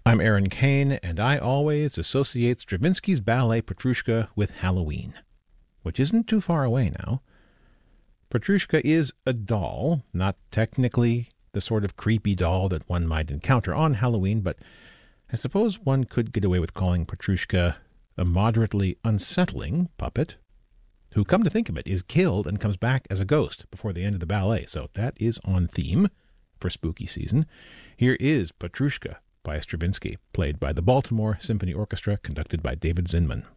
I'm Aaron Kane, and I always associate Stravinsky's ballet Petrushka with Halloween, which isn't too far away now. Petrushka is a doll, not technically the sort of creepy doll that one might encounter on Halloween, but I suppose one could get away with calling Petrushka a moderately unsettling puppet, who, come to think of it, is killed and comes back as a ghost before the end of the ballet. So that is on theme for spooky season. Here is Petrushka by Stravinsky, played by the Baltimore Symphony Orchestra, conducted by David Zinman.